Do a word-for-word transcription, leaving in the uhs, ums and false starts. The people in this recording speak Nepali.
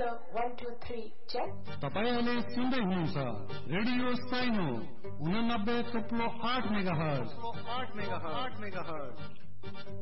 zero one two three check. तपाईले सुन्दै हुनुहुन्छ रेडियो साइनो उनानब्बे थुप्लो आठ मेगाहर्ज आठ मेगाहर्ज